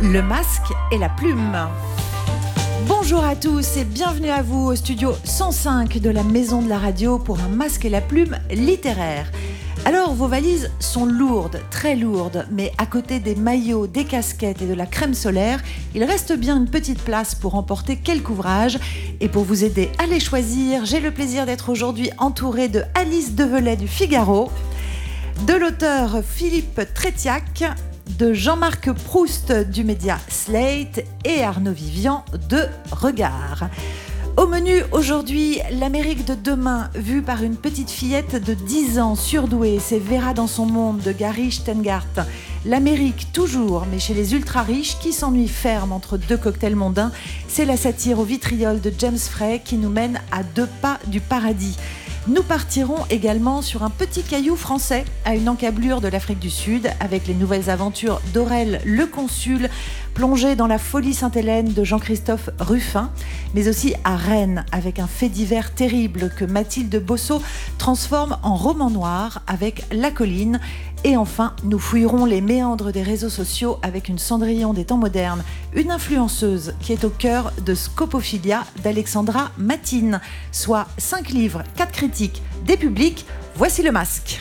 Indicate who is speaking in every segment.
Speaker 1: Le masque et la plume. Bonjour à tous et bienvenue à vous au studio 105 de la Maison de la Radio pour un masque et la plume littéraire. Alors vos valises sont lourdes, très lourdes, mais à côté des maillots, des casquettes et de la crème solaire, il reste bien une petite place pour emporter quelques ouvrages. Et pour vous aider à les choisir, j'ai le plaisir d'être aujourd'hui entourée de Alice Develay du Figaro, de l'auteur Philippe Trétiac, de Jean-Marc Proust du média Slate et Arnaud Vivian de Regard. Au menu aujourd'hui, l'Amérique de demain, vue par une petite fillette de 10 ans surdouée, c'est Vera dans son monde de Gary Shteyngart. L'Amérique toujours, mais chez les ultra-riches qui s'ennuient ferme entre deux cocktails mondains, c'est la satire au vitriol de James Frey qui nous mène à 2 pas du paradis. Nous partirons également sur un petit caillou français à une encablure de l'Afrique du Sud avec les nouvelles aventures d'Aurel le Consul, plongé dans la folie Sainte-Hélène de Jean-Christophe Ruffin, mais aussi à Rennes avec un fait divers terrible que Mathilde Bosso transforme en roman noir avec La Colline. Et enfin, nous fouillerons les méandres des réseaux sociaux avec une Cendrillon des temps modernes, une influenceuse qui est au cœur de Scopophilia d'Alexandra Matine, soit 5 livres, 4 critiques, des publics. Voici le masque.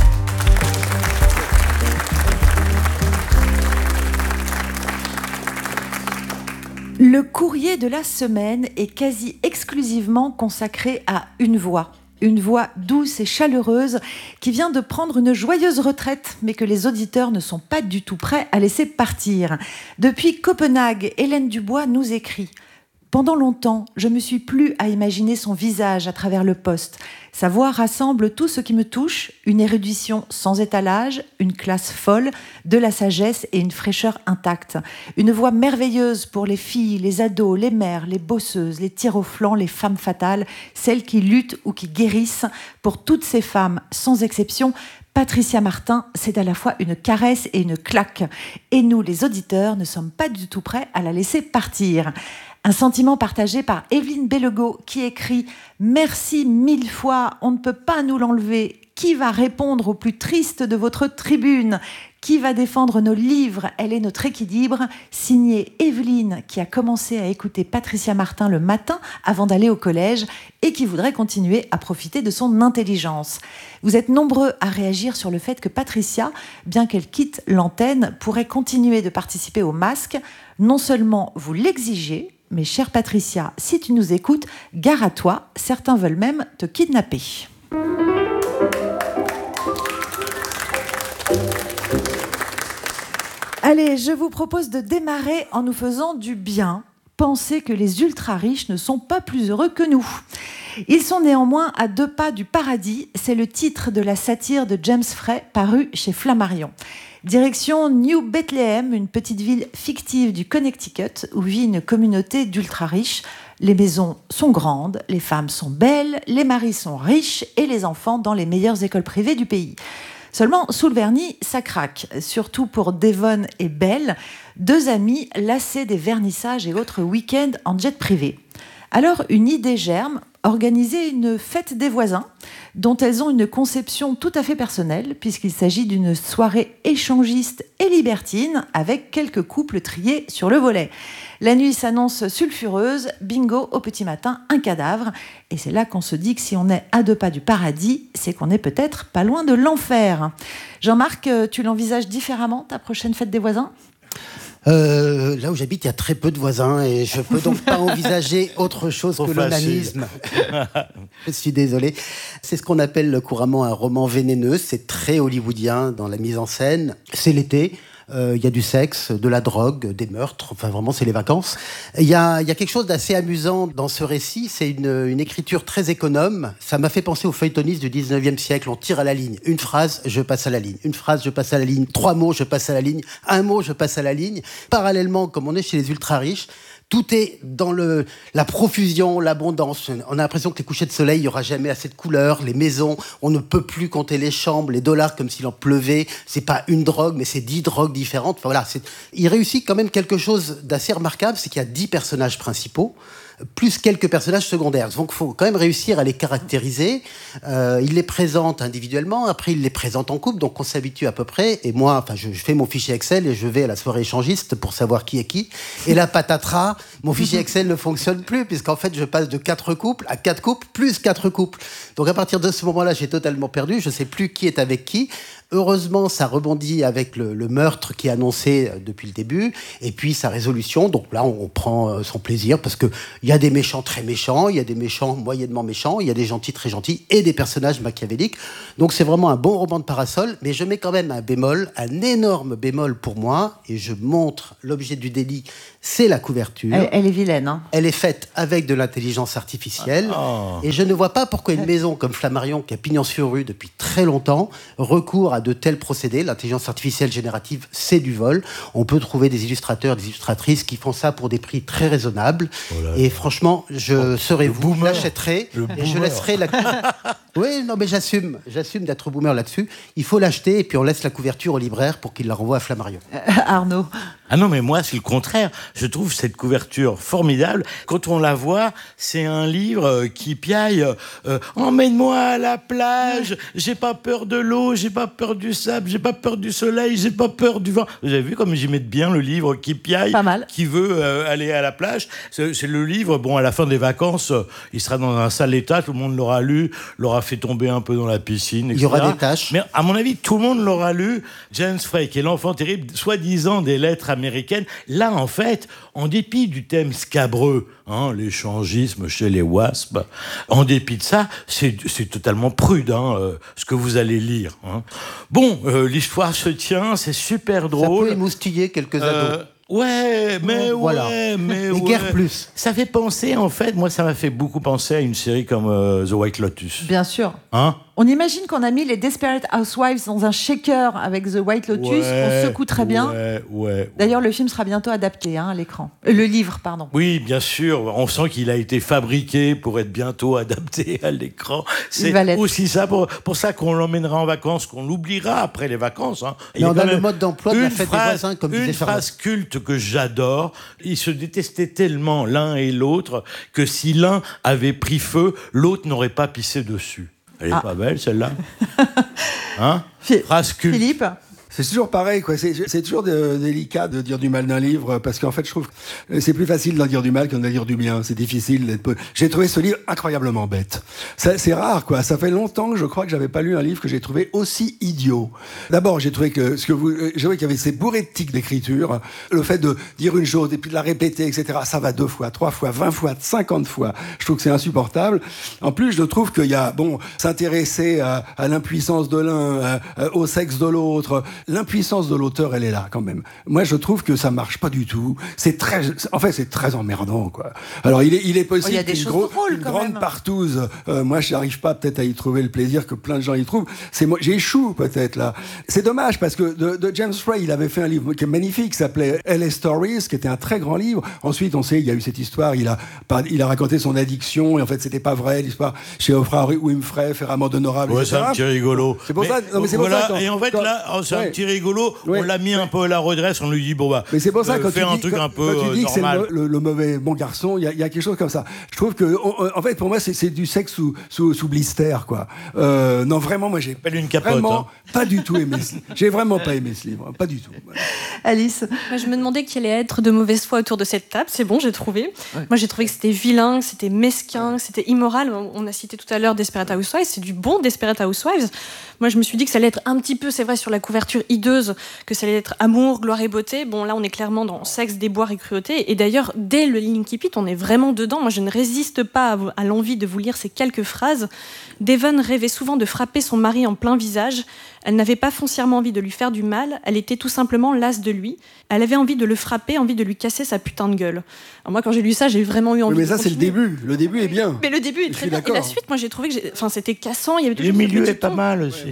Speaker 1: Le courrier de la semaine est quasi exclusivement consacré à une voix douce et chaleureuse qui vient de prendre une joyeuse retraite, mais que les auditeurs ne sont pas du tout prêts à laisser partir. Depuis Copenhague, Hélène Dubois nous écrit « Pendant longtemps, je me suis plu à imaginer son visage à travers le poste. Sa voix rassemble tout ce qui me touche, une érudition sans étalage, une classe folle, de la sagesse et une fraîcheur intacte. Une voix merveilleuse pour les filles, les ados, les mères, les bosseuses, les tirs au flanc, les femmes fatales, celles qui luttent ou qui guérissent. Pour toutes ces femmes, sans exception, Patricia Martin, c'est à la fois une caresse et une claque. Et nous, les auditeurs, ne sommes pas du tout prêts à la laisser partir. » Un sentiment partagé par Evelyne Bellegot qui écrit « Merci 1000 fois, on ne peut pas nous l'enlever. Qui va répondre au plus triste de votre tribune ? Qui va défendre nos livres ? Elle est notre équilibre. » Signé Evelyne qui a commencé à écouter Patricia Martin le matin avant d'aller au collège et qui voudrait continuer à profiter de son intelligence. Vous êtes nombreux à réagir sur le fait que Patricia, bien qu'elle quitte l'antenne, pourrait continuer de participer au masque. Non seulement vous l'exigez, mais chère Patricia, si tu nous écoutes, gare à toi, certains veulent même te kidnapper. Allez, je vous propose de démarrer en nous faisant du bien. Pensez que les ultra-riches ne sont pas plus heureux que nous. Ils sont néanmoins à 2 pas du paradis, c'est le titre de la satire de James Frey paru chez Flammarion. Direction New Bethlehem, une petite ville fictive du Connecticut où vit une communauté d'ultra-riches. Les maisons sont grandes, les femmes sont belles, les maris sont riches et les enfants dans les meilleures écoles privées du pays. Seulement, sous le vernis, ça craque, surtout pour Devon et Belle, 2 amis lassés des vernissages et autres week-ends en jet privé. Alors, une idée germe, organiser une fête des voisins, dont elles ont une conception tout à fait personnelle, puisqu'il s'agit d'une soirée échangiste et libertine, avec quelques couples triés sur le volet. La nuit s'annonce sulfureuse, bingo, au petit matin, un cadavre. Et c'est là qu'on se dit que si on est à 2 pas du paradis, c'est qu'on est peut-être pas loin de l'enfer. Jean-Marc, tu l'envisages différemment, ta prochaine fête des voisins ?
Speaker 2: Là où j'habite, il y a très peu de voisins et je peux donc pas envisager autre chose que l'onanisme. Je suis désolé. C'est ce qu'on appelle couramment un roman vénéneux. C'est très hollywoodien dans la mise en scène. C'est l'été. Il y a du sexe, de la drogue, des meurtres, enfin vraiment c'est les vacances. Il y a quelque chose d'assez amusant dans ce récit, c'est une écriture très économe. Ça m'a fait penser aux feuilletonistes du 19e siècle, on tire à la ligne. Une phrase, je passe à la ligne. Une phrase, je passe à la ligne. 3 mots, je passe à la ligne. 1 mot, je passe à la ligne. Parallèlement, comme on est chez les ultra-riches, tout est dans la profusion, l'abondance. On a l'impression que les couchers de soleil, il n'y aura jamais assez de couleurs. Les maisons, on ne peut plus compter les chambres, les dollars comme s'il en pleuvait. C'est pas une drogue, mais c'est 10 drogues différentes. Enfin, voilà, il réussit quand même quelque chose d'assez remarquable, c'est qu'il y a 10 personnages principaux. plus quelques personnages secondaires. Donc, il faut quand même réussir à les caractériser. Il les présente individuellement, après il les présente en couple, donc on s'habitue à peu près. Et moi, je fais mon fichier Excel et je vais à la soirée échangiste pour savoir qui est qui. Et là, patatras, mon fichier Excel ne fonctionne plus, puisqu'en fait, je passe de 4 couples à 4 couples plus 4 couples. Donc, à partir de ce moment-là, j'ai totalement perdu. Je ne sais plus qui est avec qui. Heureusement, ça rebondit avec le meurtre qui est annoncé depuis le début, et puis sa résolution. Donc là, on prend son plaisir, parce qu'il y a des méchants très méchants, il y a des méchants moyennement méchants, il y a des gentils très gentils, et des personnages machiavéliques. Donc c'est vraiment un bon roman de parasol, mais je mets quand même un bémol, un énorme bémol pour moi, et je montre l'objet du délit, c'est la couverture.
Speaker 1: Elle est vilaine, hein.
Speaker 2: Elle est faite avec de l'intelligence artificielle, et je ne vois pas pourquoi une maison comme Flammarion, qui a pignon sur rue depuis très longtemps, recourt à de tels procédés. L'intelligence artificielle générative, c'est du vol. On peut trouver des illustrateurs, des illustratrices qui font ça pour des prix très raisonnables. Et franchement, je serai vous, l'achèterai et je laisserai la... Oui, non, mais j'assume d'être boomer là-dessus. Il faut l'acheter et puis on laisse la couverture au libraire pour qu'il la renvoie à Flammarion.
Speaker 1: Arnaud.
Speaker 3: Ah non, mais moi, c'est le contraire. Je trouve cette couverture formidable. Quand on la voit, c'est un livre qui piaille « Emmène-moi à la plage, j'ai pas peur de l'eau, j'ai pas peur du sable, j'ai pas peur du soleil, j'ai pas peur du vent. » Vous avez vu comme j'y mets bien le livre qui piaille, qui veut aller à la plage. C'est le livre, bon, à la fin des vacances, il sera dans un sale état, tout le monde l'aura lu, l'aura fait tomber un peu dans la piscine, etc.
Speaker 2: Il y aura des taches.
Speaker 3: Mais à mon avis, tout le monde l'aura lu. James Frey, qui est l'enfant terrible, soi-disant des lettres américaine. Là, en fait, en dépit du thème scabreux, l'échangisme chez les WASP, en dépit de ça, c'est totalement prude, ce que vous allez lire. Bon, l'histoire se tient, c'est super drôle.
Speaker 2: Ça peut émoustiller quelques ados.
Speaker 3: Ouais, mais
Speaker 2: voilà.
Speaker 3: Mais
Speaker 2: guère plus.
Speaker 3: Ça fait penser, en fait, moi, ça m'a fait beaucoup penser à une série comme The White Lotus.
Speaker 1: Bien sûr. On imagine qu'on a mis les Desperate Housewives dans un shaker avec The White Lotus. On secoue très bien.
Speaker 3: Ouais.
Speaker 1: D'ailleurs, le film sera bientôt adapté à l'écran. Le livre, pardon.
Speaker 3: Oui, bien sûr. On sent qu'il a été fabriqué pour être bientôt adapté à l'écran. C'est aussi ça, pour ça qu'on l'emmènera en vacances, qu'on l'oubliera après les vacances.
Speaker 2: Et on a le mode d'emploi de la fête des voisins, comme disait Charlotte.
Speaker 3: Une phrase culte que j'adore. Ils se détestaient tellement l'un et l'autre que si l'un avait pris feu, l'autre n'aurait pas pissé dessus. Elle est pas belle, celle-là. Phrase culte.
Speaker 1: Philippe ?
Speaker 4: C'est toujours pareil, quoi. C'est toujours délicat de dire du mal d'un livre, parce qu'en fait, je trouve que c'est plus facile d'en dire du mal qu'en dire du bien. C'est difficile d'être... J'ai trouvé ce livre incroyablement bête. C'est rare, quoi. Ça fait longtemps que je crois que j'avais pas lu un livre que j'ai trouvé aussi idiot. D'abord, j'ai trouvé que j'ai trouvé qu'il y avait ces bourrées de tics d'écriture. Le fait de dire une chose et puis de la répéter, etc. Ça va 2 fois, 3 fois, 20 fois, 50 fois. Je trouve que c'est insupportable. En plus, je trouve qu'il y a, s'intéresser à l'impuissance de l'un, au sexe de l'autre. L'impuissance de l'auteur, elle est là, quand même. Moi, je trouve que ça marche pas du tout. C'est très emmerdant, quoi. Alors, il est possible qu'une grande partouze, moi, je n'arrive pas peut-être à y trouver le plaisir que plein de gens y trouvent. J'échoue, peut-être, là. C'est dommage, parce que de James Frey, il avait fait un livre qui est magnifique, qui s'appelait L.A. Stories, qui était un très grand livre. Ensuite, on sait, il y a eu cette histoire, il a raconté son addiction, et en fait, c'était pas vrai, l'histoire chez Oprah Winfrey, faire amende honorable,
Speaker 3: etc. C'est un petit rigolo.
Speaker 4: C'est pour ça, c'est pour ça.
Speaker 3: Et en fait, là, c'est un petit rigolo, on l'a mis un peu à la redresse, on lui dit
Speaker 4: mais c'est pour ça
Speaker 3: fais un truc un peu
Speaker 4: tu dis
Speaker 3: normal.
Speaker 4: Que c'est le mauvais bon garçon, il y a quelque chose comme ça. Je trouve que en fait pour moi c'est du sexe sous blister, quoi. Non, vraiment, moi j'ai
Speaker 3: une capote,
Speaker 4: vraiment pas du tout aimé j'ai vraiment pas aimé ce livre, pas du tout.
Speaker 1: Alice,
Speaker 5: moi, je me demandais qui allait être de mauvaise foi autour de cette table. C'est bon, j'ai trouvé. Moi j'ai trouvé que c'était vilain, que c'était mesquin, que c'était immoral. On a cité tout à l'heure Desperate Housewives, c'est du bon Desperate Housewives. Moi je me suis dit que ça allait être un petit peu, c'est vrai, sur la couverture hideuse, que ça allait être amour, gloire et beauté. Bon, là, on est clairement dans sexe, déboire et cruauté. Et d'ailleurs, dès le Linkipit, on est vraiment dedans. Moi, je ne résiste pas à l'envie de vous lire ces quelques phrases. Devon rêvait souvent de frapper son mari en plein visage. Elle n'avait pas foncièrement envie de lui faire du mal. Elle était tout simplement lasse de lui. Elle avait envie de le frapper, envie de lui casser sa putain de gueule. Alors moi, quand j'ai lu ça, j'ai vraiment eu envie de continuer.
Speaker 4: Mais ça, c'est le début. Le début est bien.
Speaker 5: Mais le début est très bien. Et la suite, moi, j'ai trouvé que c'était cassant. Il y avait
Speaker 3: le milieu est pas mal aussi.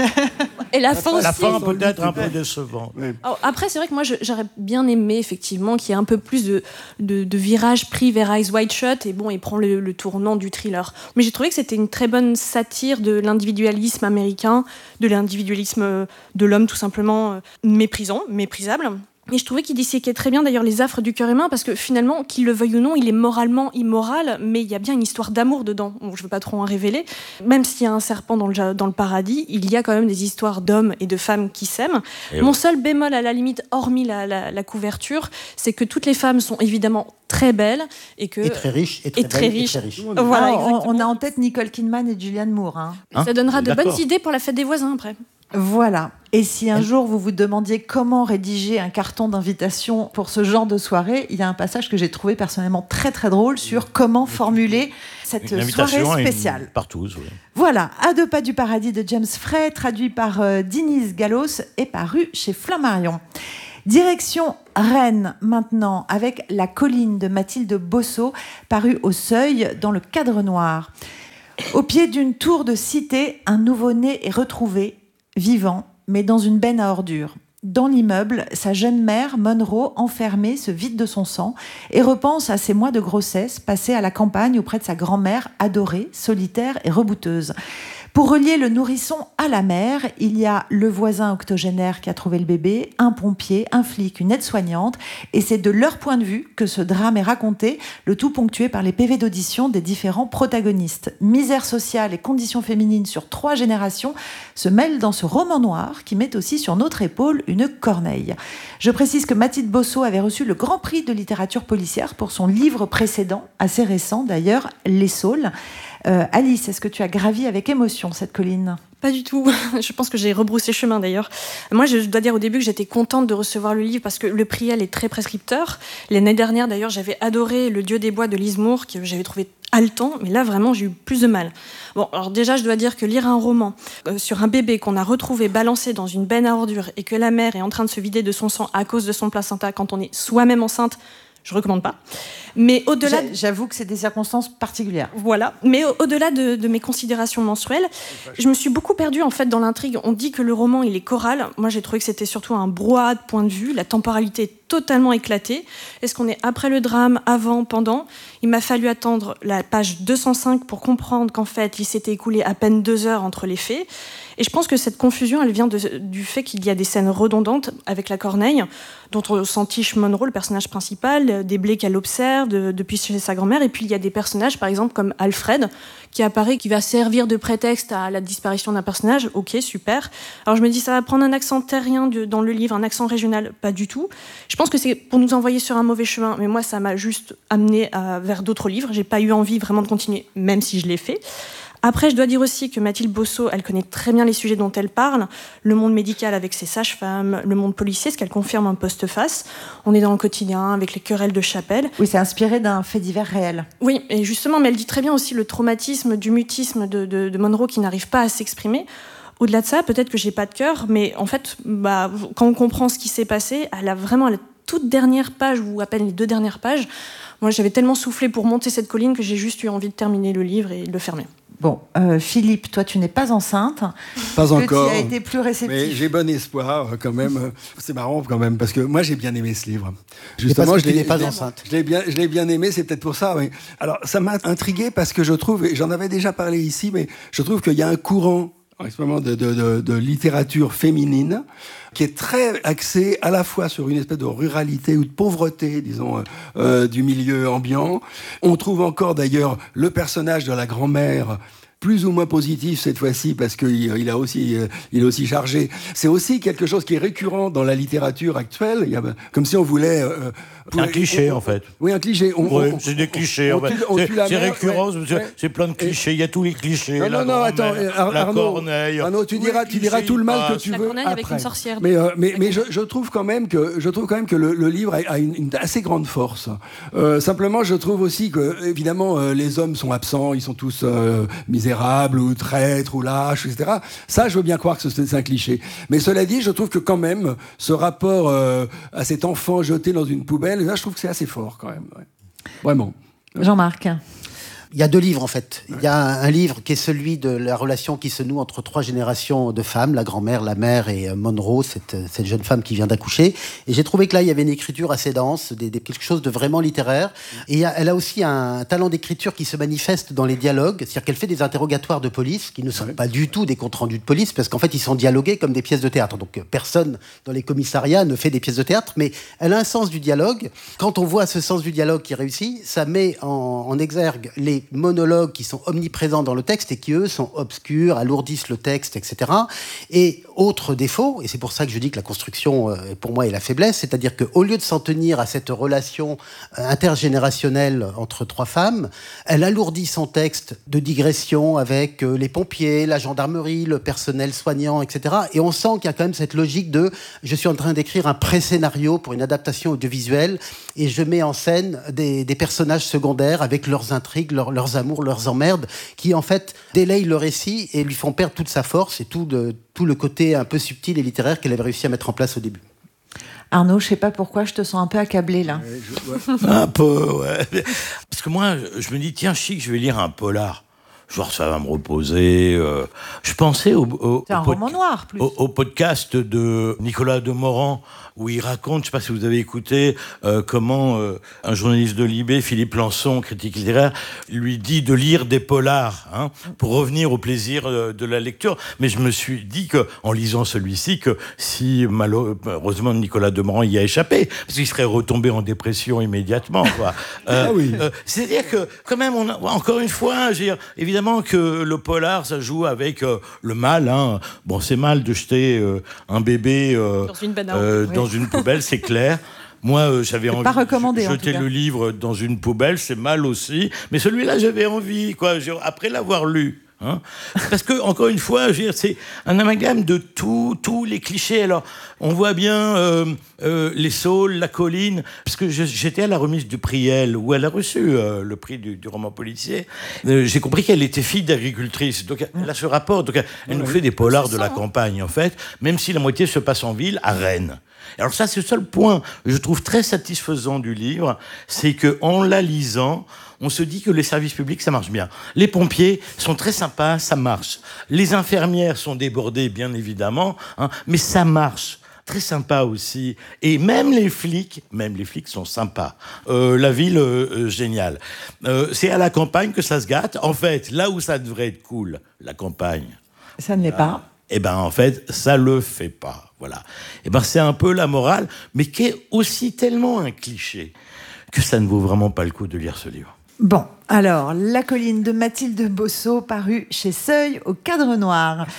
Speaker 5: Et la fin aussi.
Speaker 3: La fin, peut-être un peu décevant.
Speaker 5: Alors, après, c'est vrai que moi, j'aurais bien aimé, effectivement, qu'il y ait un peu plus de virage pris vers Eyes Wide Shut. Et bon, il prend le tournant du thriller. Mais j'ai trouvé que c'était une très bonne satire de l'individualisme américain, de l'individualisme de l'homme, tout simplement méprisable. Et je trouvais qu'il disséquait très bien d'ailleurs les affres du cœur humain, parce que finalement, qu'il le veuille ou non, il est moralement immoral, mais il y a bien une histoire d'amour dedans. Bon, je ne veux pas trop en révéler. Même s'il y a un serpent dans le paradis, il y a quand même des histoires d'hommes et de femmes qui s'aiment. Mon seul bémol, à la limite, hormis la couverture, c'est que toutes les femmes sont évidemment très belles et
Speaker 2: très riches et très riches.
Speaker 5: Voilà,
Speaker 1: on a en tête Nicole Kidman et Julianne Moore.
Speaker 5: Ça donnera de bonnes idées pour la fête des voisins après.
Speaker 1: Voilà. Et si un jour vous vous demandiez comment rédiger un carton d'invitation pour ce genre de soirée, il y a un passage que j'ai trouvé personnellement très très drôle sur comment formuler cette soirée spéciale.
Speaker 3: Partouze, oui.
Speaker 1: Voilà, À deux pas du paradis de James Frey, traduit par Diniz Gallos et paru chez Flammarion. Direction Rennes maintenant, avec La colline de Mathilde Bosso, paru au Seuil dans le Cadre Noir. Au pied d'une tour de cité, un nouveau-né est retrouvé, vivant, mais dans une benne à ordures. Dans l'immeuble, sa jeune mère, Monroe, enfermée, se vide de son sang et repense à ses mois de grossesse passés à la campagne auprès de sa grand-mère, adorée, solitaire et rebouteuse. Pour relier le nourrisson à la mère, il y a le voisin octogénaire qui a trouvé le bébé, un pompier, un flic, une aide-soignante, et c'est de leur point de vue que ce drame est raconté, le tout ponctué par les PV d'audition des différents protagonistes. Misère sociale et conditions féminines sur 3 générations se mêlent dans ce roman noir qui met aussi sur notre épaule une corneille. Je précise que Mathilde Bosso avait reçu le Grand Prix de littérature policière pour son livre précédent, assez récent d'ailleurs, Les Saules. Alice, est-ce que tu as gravi avec émotion cette colline ?
Speaker 5: Pas du tout. Je pense que j'ai rebroussé chemin d'ailleurs. Moi, je dois dire au début que j'étais contente de recevoir le livre parce que le prix, elle est très prescripteur. L'année dernière, d'ailleurs, j'avais adoré Le Dieu des bois de Lise Moore, que j'avais trouvé haletant, mais là, vraiment, j'ai eu plus de mal. Bon, alors déjà, je dois dire que lire un roman sur un bébé qu'on a retrouvé balancé dans une benne à ordures et que la mère est en train de se vider de son sang à cause de son placenta quand on est soi-même enceinte, je recommande pas. Mais au-delà,
Speaker 1: j'avoue que c'est des circonstances particulières.
Speaker 5: Voilà. Mais au-delà de mes considérations mensuelles, je me suis beaucoup perdue en fait dans l'intrigue. On dit que le roman il est choral. Moi, j'ai trouvé que c'était surtout un brouhaha de point de vue. La temporalité est totalement éclatée. Est-ce qu'on est après le drame, avant, pendant ? Il m'a fallu attendre la page 205 pour comprendre qu'en fait, il s'était écoulé à peine 2 heures entre les faits. Et je pense que cette confusion, elle vient du fait qu'il y a des scènes redondantes avec la corneille, dont on s'entiche Monroe, le personnage principal, des blés qu'elle observe depuis chez sa grand-mère. Et puis il y a des personnages, par exemple, comme Alfred, qui apparaît, qui va servir de prétexte à la disparition d'un personnage. Ok, super. Alors je me dis, ça va prendre un accent terrien dans le livre, un accent régional. Pas du tout. Je pense que c'est pour nous envoyer sur un mauvais chemin. Mais moi, ça m'a juste amené vers d'autres livres. J'ai pas eu envie vraiment de continuer, même si je l'ai fait. Après, je dois dire aussi que Mathilde Bosso, elle connaît très bien les sujets dont elle parle, le monde médical avec ses sages-femmes, le monde policier, ce qu'elle confirme en post-face. On est dans le quotidien avec les querelles de chapelle.
Speaker 1: Oui, c'est inspiré d'un fait divers réel.
Speaker 5: Oui, et justement, mais elle dit très bien aussi le traumatisme du mutisme de Monroe qui n'arrive pas à s'exprimer. Au-delà de ça, peut-être que j'ai pas de cœur, mais en fait, quand on comprend ce qui s'est passé, elle a vraiment la toute dernière page, ou à peine les 2 dernières pages, moi j'avais tellement soufflé pour monter cette colline que j'ai juste eu envie de terminer le livre et de le fermer.
Speaker 1: Bon, Philippe, toi, tu n'es pas enceinte.
Speaker 4: Pas encore.
Speaker 1: Tu as été plus réceptif.
Speaker 4: Mais j'ai bon espoir, quand même. C'est marrant, quand même, parce que moi, j'ai bien aimé ce livre.
Speaker 2: Justement, je n'ai pas enceinte.
Speaker 4: Je l'ai bien aimé, c'est peut-être pour ça. Oui. Alors, ça m'a intrigué parce que je trouve, et j'en avais déjà parlé ici, mais je trouve qu'il y a un courant en ce moment de littérature féminine qui est très axé à la fois sur une espèce de ruralité ou de pauvreté, disons, du milieu ambiant. On trouve encore d'ailleurs le personnage de la grand-mère plus ou moins positif cette fois-ci parce qu'il est aussi chargé. C'est aussi quelque chose qui est récurrent dans la littérature actuelle. Il y a, comme si on voulait
Speaker 3: un cliché en fait.
Speaker 4: Oui, un cliché.
Speaker 3: C'est des clichés. C'est récurrent. Ouais. C'est plein de clichés. Il y a tous les clichés.
Speaker 4: Non, attends.
Speaker 3: La corneille.
Speaker 4: Arnaud, tu diras tout le mal que tu veux.
Speaker 5: La corneille avec une sorcière.
Speaker 4: Mais je trouve quand même que le livre a une assez grande force. Simplement, je trouve aussi que évidemment les hommes sont absents. Ils sont tous misérables ou traîtres ou lâches, etc. Ça, je veux bien croire que c'est un cliché. Mais cela dit, je trouve que quand même ce rapport à cet enfant jeté dans une poubelle, là, je trouve que c'est assez fort quand même. Ouais. Vraiment.
Speaker 1: Jean-Marc.
Speaker 2: Il y a 2 livres en fait. Il y a un livre qui est celui de la relation qui se noue entre 3 générations de femmes, la grand-mère, la mère et Monroe, cette jeune femme qui vient d'accoucher. Et j'ai trouvé que là, il y avait une écriture assez dense, quelque chose de vraiment littéraire. Et elle a aussi un talent d'écriture qui se manifeste dans les dialogues. C'est-à-dire qu'elle fait des interrogatoires de police qui ne sont pas du tout des comptes rendus de police, parce qu'en fait, ils sont dialogués comme des pièces de théâtre. Donc personne dans les commissariats ne fait des pièces de théâtre, mais elle a un sens du dialogue. Quand on voit ce sens du dialogue qui réussit, ça met en exergue les monologues qui sont omniprésents dans le texte et qui, eux, sont obscurs, alourdissent le texte, etc. Et autre défaut, et c'est pour ça que je dis que la construction, pour moi, est la faiblesse, c'est-à-dire qu'au lieu de s'en tenir à cette relation intergénérationnelle entre 3 femmes, elle alourdit son texte de digression avec les pompiers, la gendarmerie, le personnel soignant, etc. Et on sent qu'il y a quand même cette logique de « je suis en train d'écrire un pré-scénario pour une adaptation audiovisuelle et je mets en scène des personnages secondaires avec leurs intrigues, leurs amours, leurs emmerdes, qui en fait délayent le récit et lui font perdre toute sa force et tout le côté un peu subtil et littéraire qu'elle avait réussi à mettre en place au début. »
Speaker 1: Arnaud, je sais pas pourquoi je te sens un peu accablé là.
Speaker 3: Un peu, ouais. Parce que moi, je me dis, tiens, chic, je vais lire un polar. Genre, ça va me reposer. Je pensais
Speaker 1: c'est un roman noir, plus.
Speaker 3: Au podcast de Nicolas Demorand, où il raconte, je ne sais pas si vous avez écouté, comment un journaliste de Libé, Philippe Lançon, critique littéraire, lui dit de lire des polars, pour revenir au plaisir de la lecture. Mais je me suis dit qu'en lisant celui-ci, que si malheureusement Nicolas Demorand y a échappé, parce qu'il serait retombé en dépression immédiatement, quoi. C'est-à-dire que, quand même, encore une fois, évidemment que le polar, ça joue avec le mal. Bon, c'est mal de jeter un bébé dans une poubelle, c'est clair. Moi, j'avais envie de jeter le livre dans une poubelle, c'est mal aussi. Mais celui-là, j'avais envie, quoi, après l'avoir lu. Parce que, encore une fois, c'est un amalgame de tous les clichés. Alors, on voit bien les saules, la colline, parce que j'étais à la remise du prix Elle, où elle a reçu le prix du roman policier. J'ai compris qu'elle était fille d'agricultrice, donc elle a ce rapport. Donc elle nous fait des polars de la campagne, en fait, même si la moitié se passe en ville, à Rennes. Alors ça, c'est le seul point que je trouve très satisfaisant du livre, c'est qu'en la lisant, on se dit que les services publics, ça marche bien. Les pompiers sont très sympas, ça marche. Les infirmières sont débordées, bien évidemment, mais ça marche. Très sympa aussi. Et même les flics sont sympas. La ville, géniale. C'est à la campagne que ça se gâte. En fait, là où ça devrait être cool, la campagne.
Speaker 1: Ça ne l'est pas.
Speaker 3: Eh ben, en fait, ça le fait pas. Voilà. Eh ben, c'est un peu la morale, mais qui est aussi tellement un cliché que ça ne vaut vraiment pas le coup de lire ce livre.
Speaker 1: Bon, alors, La colline de Mathilde Bosso, paru chez Seuil au Cadre Noir.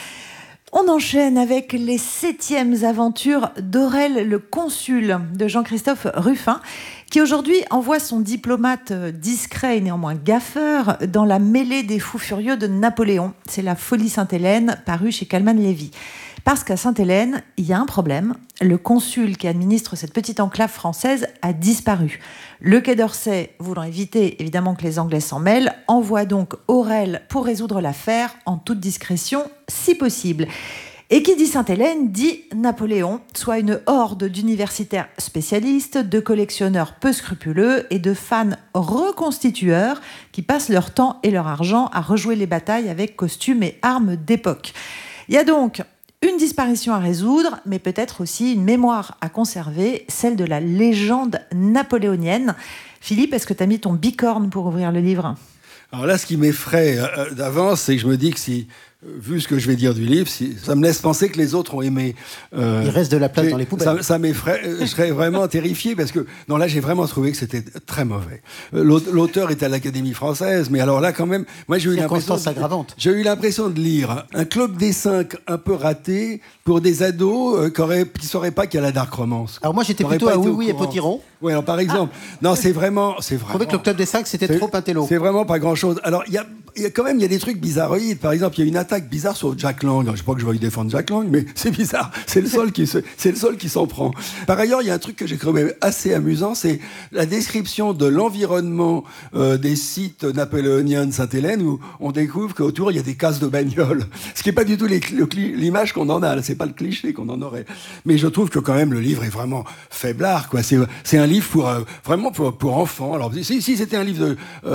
Speaker 1: On enchaîne avec les 7e aventures d'Aurel le Consul de Jean-Christophe Ruffin, qui aujourd'hui envoie son diplomate discret et néanmoins gaffeur dans la mêlée des fous furieux de Napoléon. C'est La folie Sainte-Hélène, paru chez Calman Lévy. Parce qu'à Sainte-Hélène, il y a un problème. Le consul qui administre cette petite enclave française a disparu. Le Quai d'Orsay, voulant éviter évidemment que les Anglais s'en mêlent, envoie donc Aurel pour résoudre l'affaire en toute discrétion, si possible. Et qui dit Sainte-Hélène dit Napoléon, soit une horde d'universitaires spécialistes, de collectionneurs peu scrupuleux et de fans reconstitueurs qui passent leur temps et leur argent à rejouer les batailles avec costumes et armes d'époque. Il y a donc une disparition à résoudre, mais peut-être aussi une mémoire à conserver, celle de la légende napoléonienne. Philippe, est-ce que tu as mis ton bicorne pour ouvrir le livre ?
Speaker 4: Alors là, ce qui m'effraie d'avance, c'est que je me dis que vu ce que je vais dire du livre, ça me laisse penser que les autres ont aimé.
Speaker 2: Il reste de la place dans les poubelles.
Speaker 4: Ça m'effraie. Je serais vraiment terrifié parce que là, j'ai vraiment trouvé que c'était très mauvais. L'auteur est à l'Académie française, mais alors là, quand même, moi, j'ai eu l'impression de lire un Club des 5 un peu raté pour des ados qui sauraient pas qu'il y a la dark romance.
Speaker 2: Alors moi, j'étais plutôt à Oui et Potiron.
Speaker 4: Oui, alors par exemple, non, c'est vraiment.
Speaker 2: Je trouvais que le Club des 5 c'était trop intello.
Speaker 4: C'est vraiment pas grand-chose. Alors il y a quand même des trucs bizarroïdes. Par exemple, il y a une attaque bizarre sur Jack Lang. Je sais pas que je vais défendre Jack Lang, mais c'est bizarre. C'est le seul qui s'en prend. Par ailleurs, il y a un truc que j'ai trouvé assez amusant, c'est la description de l'environnement des sites napoléoniens de Sainte-Hélène où on découvre qu'autour il y a des cases de bagnoles. Ce qui est pas du tout l'image qu'on en a. C'est pas le cliché qu'on en aurait. Mais je trouve que quand même le livre est vraiment faiblard, quoi. C'est un livre pour vraiment pour enfants. Alors si c'était un livre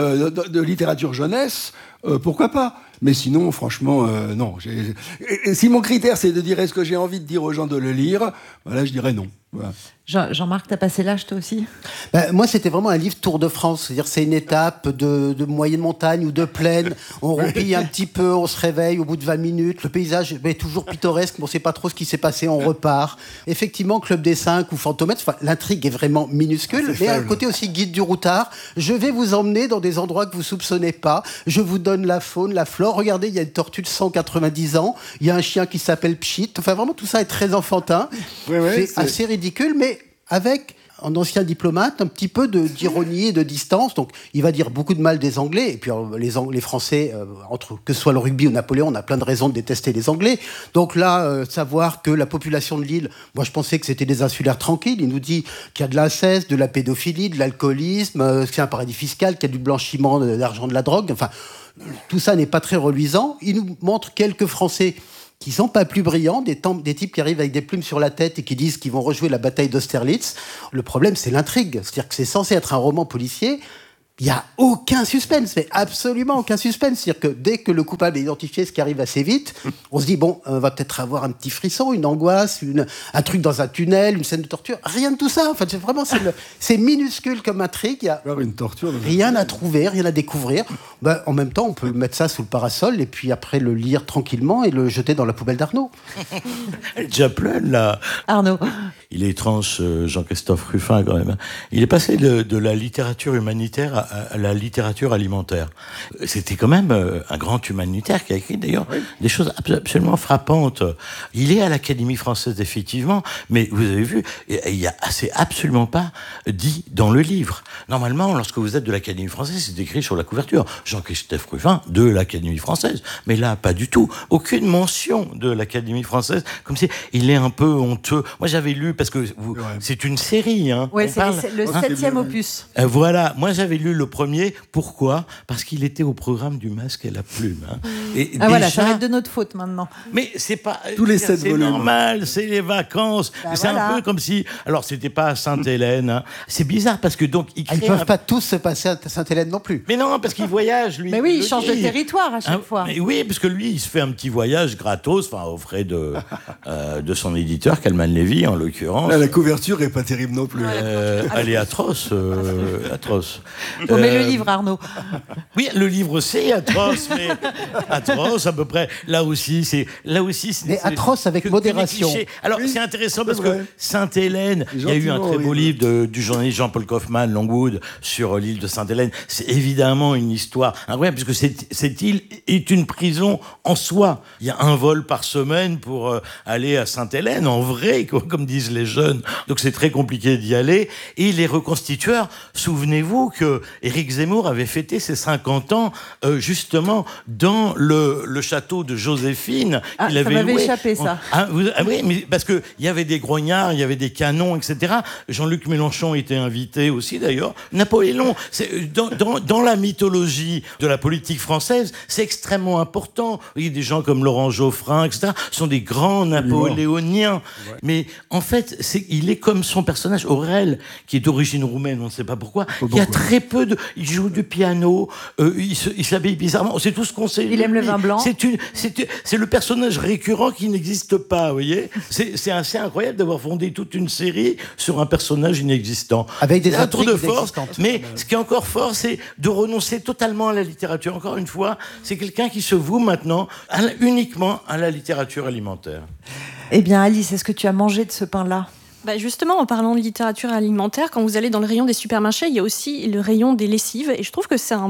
Speaker 4: de littérature jeunesse, pourquoi pas? Mais sinon, franchement, non. Et si mon critère c'est de dire est-ce que j'ai envie de dire aux gens de le lire, voilà, je dirais non. Voilà.
Speaker 1: Jean-Marc, t'as passé l'âge toi aussi?
Speaker 2: Moi, c'était vraiment un livre Tour de France. C'est-à-dire, c'est une étape de moyenne montagne ou de plaine. On roupille un petit peu, on se réveille au bout de 20 minutes. Le paysage est toujours pittoresque, mais on ne sait pas trop ce qui s'est passé, on repart. Effectivement, Club des 5 ou Fantomètre, l'intrigue est vraiment minuscule. Mais à côté aussi, guide du routard. Je vais vous emmener dans des endroits que vous ne soupçonnez pas. Je vous donne la faune, la flore. Regardez, il y a une tortue de 190 ans. Il y a un chien qui s'appelle Pchit. Enfin, vraiment, tout ça est très enfantin. C'est assez ridicule, mais avec un ancien diplomate, un petit peu d'ironie et de distance. Donc, il va dire beaucoup de mal des Anglais. Et puis, les Français, que ce soit le rugby ou Napoléon, on a plein de raisons de détester les Anglais. Donc là, savoir que la population de l'île, moi, je pensais que c'était des insulaires tranquilles. Il nous dit qu'il y a de l'inceste, de la pédophilie, de l'alcoolisme, que c'est un paradis fiscal, qu'il y a du blanchiment d'argent, de la drogue. Enfin, tout ça n'est pas très reluisant. Il nous montre quelques Français qui sont pas plus brillants, des types qui arrivent avec des plumes sur la tête et qui disent qu'ils vont rejouer la bataille d'Austerlitz. Le problème, c'est l'intrigue. C'est-à-dire que c'est censé être un roman policier. Il n'y a aucun suspense, mais absolument aucun suspense. C'est-à-dire que dès que le coupable est identifié, ce qui arrive assez vite, on se dit, bon, on va peut-être avoir un petit frisson, une angoisse, un truc dans un tunnel, une scène de torture. Rien de tout ça. En fait, c'est minuscule comme intrigue. Il y a
Speaker 4: une torture,
Speaker 2: rien à trouver, rien à découvrir. En même temps, on peut mettre ça sous le parasol et puis après le lire tranquillement et le jeter dans la poubelle d'Arnaud.
Speaker 3: Elle est déjà pleine, là.
Speaker 1: Arnaud.
Speaker 3: Il est étrange, Jean-Christophe Ruffin, quand même. Il est passé de la littérature humanitaire à la littérature alimentaire. C'était quand même un grand humanitaire qui a écrit, d'ailleurs, des choses absolument frappantes. Il est à l'Académie française, effectivement, mais vous avez vu, c'est absolument pas dit dans le livre. Normalement, lorsque vous êtes de l'Académie française, c'est écrit sur la couverture. Jean-Christophe Ruffin, de l'Académie française. Mais là, pas du tout. Aucune mention de l'Académie française, comme si il est un peu honteux. Moi, j'avais lu, parce que c'est une série. Hein,
Speaker 1: oui, c'est le 7e opus.
Speaker 3: Voilà, moi j'avais lu le premier. Pourquoi? Parce qu'il était au programme du Masque et la Plume. Hein. Et déjà,
Speaker 1: voilà, ça va être de notre faute maintenant.
Speaker 3: Mais c'est pas...
Speaker 4: Tous les 7 volumes.
Speaker 3: C'est normal, c'est les vacances. C'est un peu comme si... Alors, c'était pas à Sainte-Hélène. Hein. C'est bizarre, parce que donc...
Speaker 2: Ils peuvent pas tous se passer à Sainte-Hélène non plus.
Speaker 3: Mais non, parce qu'il voyage, lui.
Speaker 1: Mais oui, il change de territoire à chaque fois.
Speaker 3: Mais oui, parce que lui, il se fait un petit voyage gratos, aux frais de son éditeur, Kalman Levy, en l'occurrence.
Speaker 4: Là, la couverture est pas terrible non plus.
Speaker 3: Elle est atroce. Atroce.
Speaker 1: Mais le livre, Arnaud.
Speaker 3: Oui, le livre, c'est atroce, mais atroce à peu près. Là aussi, c'est
Speaker 2: mais atroce avec modération.
Speaker 3: Alors, c'est intéressant parce que Sainte-Hélène, il y a eu un très beau livre du journaliste Jean-Paul Kaufmann, Longwood, sur l'île de Sainte-Hélène. C'est évidemment une histoire incroyable, puisque cette île est une prison en soi. Il y a un vol par semaine pour aller à Sainte-Hélène, en vrai, comme disent les jeunes. Donc c'est très compliqué d'y aller. Et les reconstitueurs, souvenez-vous que Éric Zemmour avait fêté ses 50 ans justement dans le château de Joséphine.
Speaker 1: Il avait ça m'avait échappé, ça.
Speaker 3: Oui, mais parce qu'il y avait des grognards, il y avait des canons, etc. Jean-Luc Mélenchon était invité aussi, d'ailleurs. Napoléon, dans la mythologie de la politique française, c'est extrêmement important. Il y a des gens comme Laurent Geoffrin, etc., sont des grands napoléoniens. Ouais. Mais en fait, il est comme son personnage, Aurel, qui est d'origine roumaine, on ne sait pas pourquoi. Il y a très peu de... Il joue du piano, il s'habille bizarrement, c'est tout ce qu'on sait.
Speaker 1: Il aime le vin blanc.
Speaker 3: C'est le personnage récurrent qui n'existe pas, vous voyez. C'est assez incroyable d'avoir fondé toute une série sur un personnage inexistant.
Speaker 2: Avec des
Speaker 3: intrigues de force. Mais ce qui est encore fort, c'est de renoncer totalement à la littérature. Encore une fois, c'est quelqu'un qui se voue maintenant uniquement à la littérature alimentaire.
Speaker 1: Eh bien, Alice, est-ce que tu as mangé de ce pain-là ?
Speaker 5: Justement, en parlant de littérature alimentaire, quand vous allez dans le rayon des supermarchés, il y a aussi le rayon des lessives. Et je trouve que c'est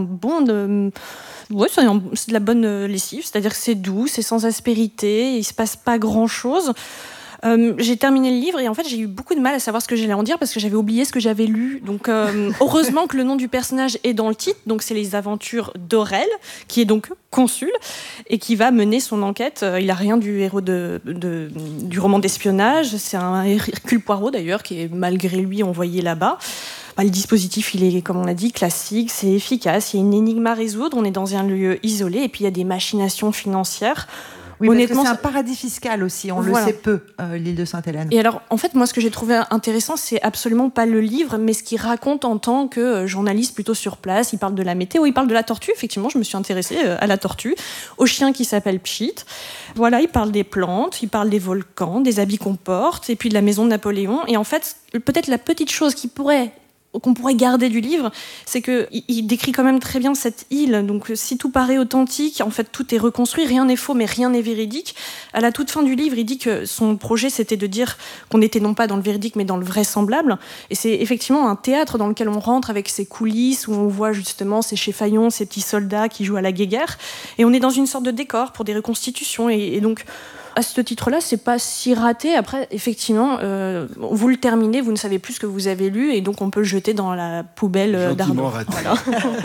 Speaker 5: c'est de la bonne lessive. C'est-à-dire que c'est doux, c'est sans aspérité, il ne se passe pas grand-chose. J'ai terminé le livre et en fait j'ai eu beaucoup de mal à savoir ce que j'allais en dire parce que j'avais oublié ce que j'avais lu. Donc heureusement que le nom du personnage est dans le titre. Donc c'est les aventures d'Aurel, qui est donc consul et qui va mener son enquête. Il n'a rien du héros du roman d'espionnage. C'est un Hercule Poirot d'ailleurs qui est malgré lui envoyé là-bas. Le dispositif, il est, comme on l'a dit, classique, c'est efficace. Il y a une énigme à résoudre. On est dans un lieu isolé et puis il y a des machinations financières.
Speaker 1: Oui, honnêtement, c'est un paradis fiscal aussi, on le sait peu, l'île de Sainte-Hélène.
Speaker 5: Et alors, en fait, moi, ce que j'ai trouvé intéressant, c'est absolument pas le livre, mais ce qu'il raconte en tant que journaliste plutôt sur place. Il parle de la météo, il parle de la tortue. Effectivement, je me suis intéressée à la tortue, au chien qui s'appelle Pchit. Voilà, il parle des plantes, il parle des volcans, des habits qu'on porte, et puis de la maison de Napoléon. Et en fait, peut-être la petite chose qu'on pourrait garder du livre, c'est qu'il décrit quand même très bien cette île. Donc si tout paraît authentique, en fait tout est reconstruit, rien n'est faux mais rien n'est véridique. À la toute fin du livre, il dit que son projet c'était de dire qu'on n'était non pas dans le véridique mais dans le vraisemblable. Et c'est effectivement un théâtre dans lequel on rentre avec ses coulisses, où on voit justement ces cheffaillons, ces petits soldats qui jouent à la guéguerre. Et on est dans une sorte de décor pour des reconstitutions. Et donc à ce titre-là, c'est pas si raté. Après, effectivement, vous le terminez, vous ne savez plus ce que vous avez lu, et donc on peut le jeter dans la poubelle d'Arnaud.
Speaker 4: Voilà.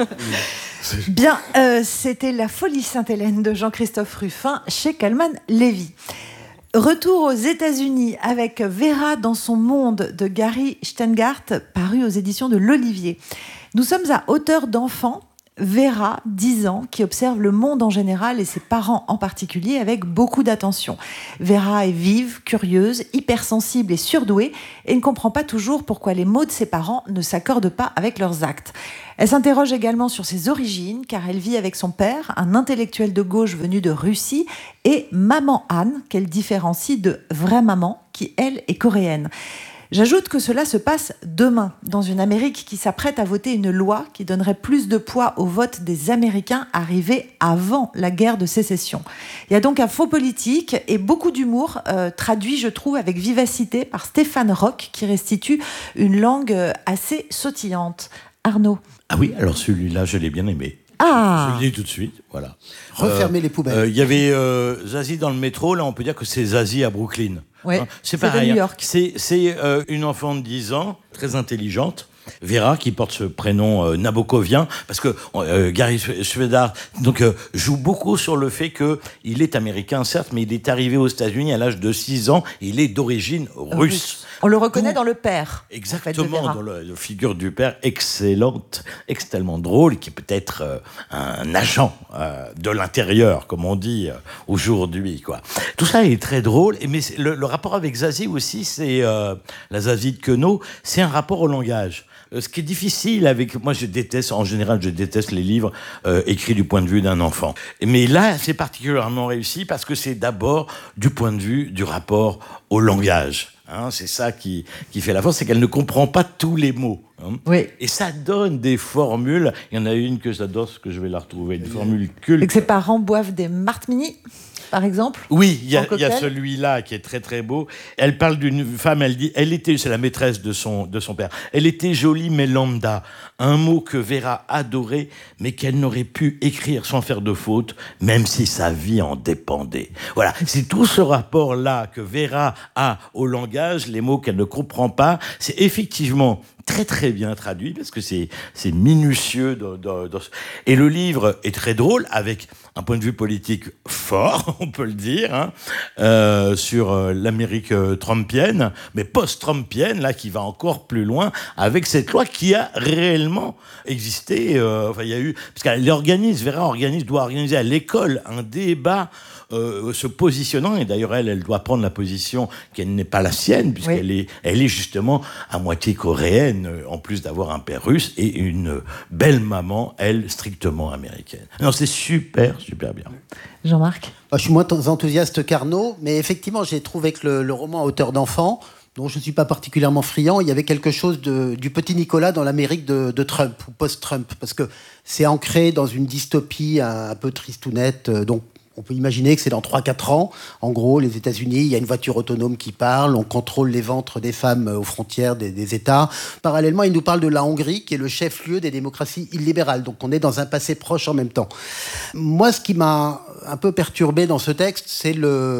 Speaker 1: Bien, c'était La Folie Sainte-Hélène de Jean-Christophe Ruffin chez Calman Lévy. Retour aux États-Unis avec Vera dans son monde de Gary Shteyngart, paru aux éditions de l'Olivier. Nous sommes à hauteur d'enfant. Vera, 10 ans, qui observe le monde en général et ses parents en particulier avec beaucoup d'attention. Vera est vive, curieuse, hypersensible et surdouée et ne comprend pas toujours pourquoi les mots de ses parents ne s'accordent pas avec leurs actes. Elle s'interroge également sur ses origines, car elle vit avec son père, un intellectuel de gauche venu de Russie, et maman Anne, qu'elle différencie de vraie maman, qui elle est coréenne. J'ajoute que cela se passe demain, dans une Amérique qui s'apprête à voter une loi qui donnerait plus de poids au vote des Américains arrivés avant la guerre de sécession. Il y a donc un faux politique et beaucoup d'humour, traduit, je trouve, avec vivacité par Stéphane Roch, qui restitue une langue assez sautillante. Arnaud.
Speaker 3: Ah oui, alors celui-là, je l'ai bien aimé.
Speaker 1: Ah.
Speaker 3: Je le dis tout de suite, voilà.
Speaker 2: Refermer les poubelles.
Speaker 3: Il y avait Zazie dans le métro, là on peut dire que c'est Zazie à Brooklyn.
Speaker 1: Ouais,
Speaker 3: c'est pareil.
Speaker 1: New York.
Speaker 3: C'est une enfant de 10 ans, très intelligente, Vera, qui porte ce prénom nabokovien, parce que Gary Shteyngart joue beaucoup sur le fait qu'il est américain, certes, mais il est arrivé aux États-Unis à l'âge de 6 ans, et il est d'origine russe.
Speaker 1: On le reconnaît dans le père.
Speaker 3: Exactement, dans la figure du père, excellente, extrêmement drôle, qui peut être un agent de l'intérieur, comme on dit aujourd'hui, quoi. Tout ça est très drôle, mais le rapport avec Zazie aussi, c'est la Zazie de Queneau, c'est un rapport au langage. Ce qui est difficile avec... Moi, je déteste les livres écrits du point de vue d'un enfant. Mais là, c'est particulièrement réussi parce que c'est d'abord du point de vue du rapport au langage. Hein, c'est ça qui fait la force, c'est qu'elle ne comprend pas tous les mots. Hein.
Speaker 1: Oui.
Speaker 3: Et ça donne des formules. Il y en a une que j'adore, ce que je vais la retrouver, une formule culte.
Speaker 1: Et que ses parents boivent des Mart Mini, par exemple.
Speaker 3: Oui, il y a celui-là qui est très très beau. Elle parle d'une femme, elle dit, c'est la maîtresse de son père. Elle était jolie mais lambda, un mot que Vera adorait, mais qu'elle n'aurait pu écrire sans faire de faute, même si sa vie en dépendait. Voilà, c'est tout ce rapport-là que Vera a au langage, les mots qu'elle ne comprend pas. C'est effectivement très très bien traduit parce que c'est minutieux. Et le livre est très drôle avec un point de vue politique fort, on peut le dire, hein, sur l'Amérique trumpienne, mais post-trumpienne, là, qui va encore plus loin avec cette loi qui a réellement existé. Il y a eu, parce qu'elle doit organiser à l'école un débat se positionnant, et d'ailleurs elle doit prendre la position qu'elle n'est pas la sienne, puisqu'elle elle est justement à moitié coréenne, en plus d'avoir un père russe, et une belle maman, elle, strictement américaine. Non, c'est super bien.
Speaker 1: Jean-Marc ?
Speaker 2: Je suis moins enthousiaste qu'Arnaud, mais effectivement, j'ai trouvé que le roman à hauteur d'enfant, dont je ne suis pas particulièrement friand, il y avait quelque chose du petit Nicolas dans l'Amérique de Trump, ou post-Trump, parce que c'est ancré dans une dystopie un peu tristounette, donc on peut imaginer que c'est dans 3-4 ans. En gros, les États-Unis, il y a une voiture autonome qui parle, on contrôle les ventres des femmes aux frontières des États. Parallèlement, il nous parle de la Hongrie, qui est le chef-lieu des démocraties illibérales. Donc on est dans un passé proche en même temps. Moi, ce qui m'a un peu perturbé dans ce texte, c'est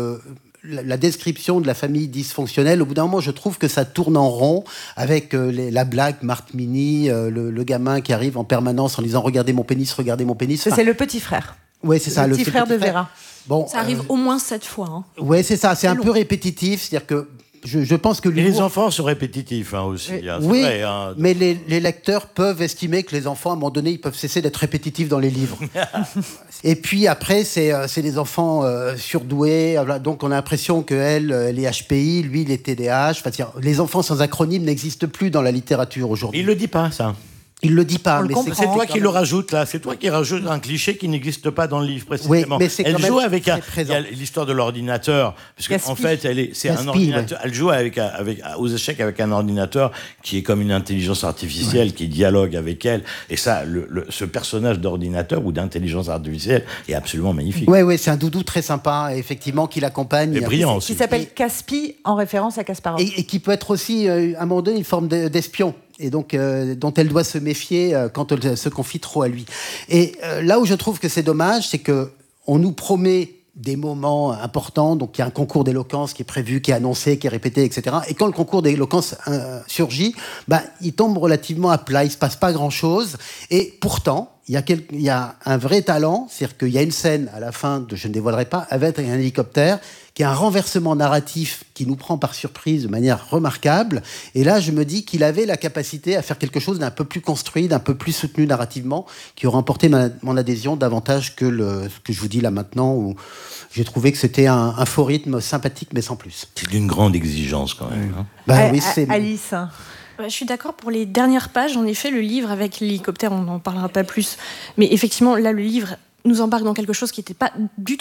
Speaker 2: la description de la famille dysfonctionnelle. Au bout d'un moment, je trouve que ça tourne en rond avec la blague Mart Mini, le gamin qui arrive en permanence en disant « Regardez mon pénis, regardez mon pénis ».
Speaker 1: C'est le petit frère.
Speaker 2: Oui, c'est ça.
Speaker 1: Le petit frère de Vera.
Speaker 2: Bon,
Speaker 5: ça arrive au moins 7 fois. Hein.
Speaker 2: Oui, c'est ça. C'est un peu répétitif. C'est-à-dire que Je pense que
Speaker 3: Et les enfants sont répétitifs aussi.
Speaker 2: Oui,
Speaker 3: vrai,
Speaker 2: mais les lecteurs peuvent estimer que les enfants, à un moment donné, ils peuvent cesser d'être répétitifs dans les livres. Et puis après, c'est des enfants surdoués. Donc on a l'impression qu'elle est HPI, lui, il est TDAH. Enfin, les enfants sans acronyme n'existent plus dans la littérature aujourd'hui.
Speaker 3: Il le dit pas, ça.
Speaker 2: Il le dit pas,
Speaker 1: On le
Speaker 2: mais
Speaker 1: comprend.
Speaker 3: C'est toi qui le rajoute là. C'est toi qui rajoute un cliché qui n'existe pas dans le livre précisément.
Speaker 2: Oui, mais c'est
Speaker 3: elle
Speaker 2: quand
Speaker 3: joue
Speaker 2: même
Speaker 3: avec
Speaker 2: très présent.
Speaker 3: il y a l'histoire de l'ordinateur, parce qu'en fait, c'est un
Speaker 2: Gaspille,
Speaker 3: ordinateur. Elle joue aux échecs avec un ordinateur qui est comme une intelligence artificielle qui dialogue avec elle. Et ça, ce personnage d'ordinateur ou d'intelligence artificielle est absolument magnifique.
Speaker 2: Oui, c'est un doudou très sympa, effectivement, qui l'accompagne.
Speaker 3: Et brillant aussi.
Speaker 1: Qui s'appelle Caspi, en référence à Kasparov.
Speaker 2: Et qui peut être aussi, à un moment donné, une forme d'espion. Et donc, dont elle doit se méfier quand elle se confie trop à lui. Et là où je trouve que c'est dommage, c'est qu'on nous promet des moments importants, donc il y a un concours d'éloquence qui est prévu, qui est annoncé, qui est répété, etc. Et quand le concours d'éloquence surgit, il tombe relativement à plat, il ne se passe pas grand-chose. Et pourtant, il y a un vrai talent, c'est-à-dire qu'il y a une scène à la fin, je ne dévoilerai pas, avec un hélicoptère, qui est un renversement narratif qui nous prend par surprise de manière remarquable. Et là, je me dis qu'il avait la capacité à faire quelque chose d'un peu plus construit, d'un peu plus soutenu narrativement, qui aurait emporté mon adhésion davantage que ce que je vous dis là maintenant, où j'ai trouvé que c'était un faux rythme sympathique, mais sans plus.
Speaker 3: C'est d'une grande exigence quand même.
Speaker 2: Oui, c'est...
Speaker 1: Alice.
Speaker 5: Je suis d'accord pour les dernières pages. En effet, le livre avec l'hélicoptère, on n'en parlera pas plus. Mais effectivement, là, le livre nous embarque dans quelque chose qui n'était pas du